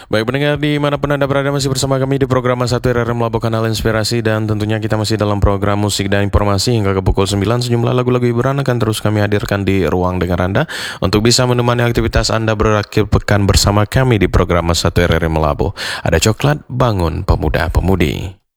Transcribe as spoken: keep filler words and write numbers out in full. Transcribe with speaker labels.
Speaker 1: Baik pendengar dimanapun Anda berada, masih bersama kami di program satu R R M Labo Kanal Inspirasi. Dan tentunya kita masih dalam program musik dan informasi hingga ke pukul sembilan. Sejumlah lagu-lagu hiburan akan terus kami hadirkan di ruang dengar Anda untuk bisa menemani aktivitas Anda berakhir pekan bersama kami di program satu R R M Labo. Ada Coklat Bangun Pemuda Pemudi.